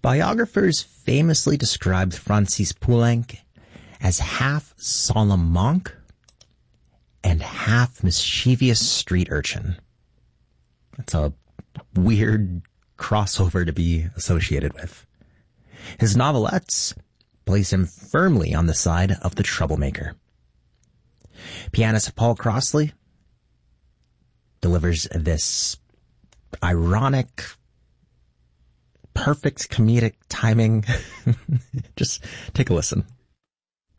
Biographers famously described Francis Poulenc as half solemn monk and half mischievous street urchin. That's a weird crossover to be associated with. His novelettes place him firmly on the side of the troublemaker. Pianist Paul Crossley delivers this ironic, perfect comedic timing. Just take a listen.